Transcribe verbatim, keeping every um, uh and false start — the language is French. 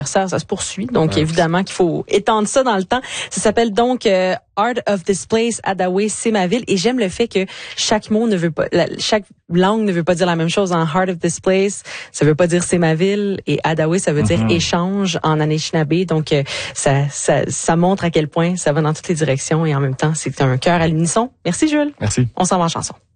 Ça, ça se poursuit. Donc, ouais. évidemment qu'il faut étendre ça dans le temps. Ça s'appelle donc euh, Heart of This Place, Adawe, c'est ma ville. Et j'aime le fait que chaque mot ne veut pas, la, chaque langue ne veut pas dire la même chose. En Heart of This Place, ça veut pas dire c'est ma ville. Et Adawe, ça veut mm-hmm. dire échange en Anishinaabe. Donc, euh, ça, ça, ça montre à quel point ça va dans toutes les directions. Et en même temps, c'est un cœur à l'unisson. Merci, Jules. Merci. On s'en va en chanson.